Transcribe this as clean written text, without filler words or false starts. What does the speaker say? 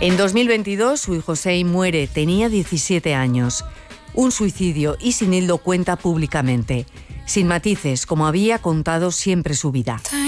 En 2022, su hijo Sei muere, tenía 17 años. Un suicidio, y Sinildo cuenta públicamente, sin matices, como había contado siempre su vida.